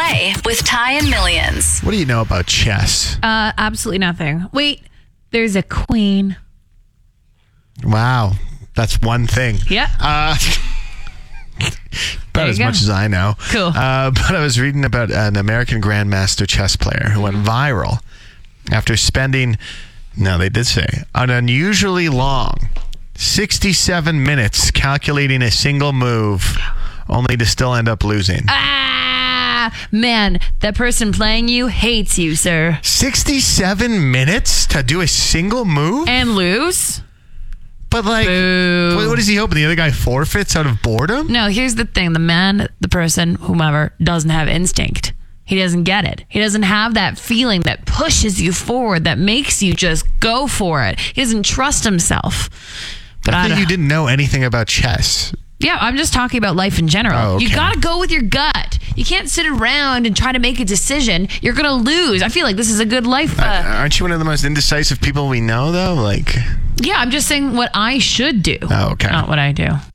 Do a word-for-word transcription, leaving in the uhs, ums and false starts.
Play with Ty and Millions. What do you know about chess? Uh, absolutely nothing. Wait, there's a queen. Wow. That's one thing. Yeah. Uh, about as go. much as I know. Cool. Uh, but I was reading about an American grandmaster chess player who went viral after spending, no, they did say, an unusually long sixty-seven minutes calculating a single move, only to still end up losing. Ah, man, that person playing you hates you, sir. sixty-seven minutes to do a single move? And lose? But like, Boo. what, what is he hoping? The other guy forfeits out of boredom? No, here's the thing. The man, the person, whomever, doesn't have instinct. He doesn't get it. He doesn't have that feeling that pushes you forward, that makes you just go for it. He doesn't trust himself. But I I think don't- you didn't know anything about chess. Yeah, I'm just talking about life in general. Oh, okay. You got to go with your gut. You can't sit around and try to make a decision. You're going to lose. I feel like this is a good life. Uh, Uh, aren't you one of the most indecisive people we know, though? Like, yeah, I'm just saying what I should do. Oh, okay. Not what I do.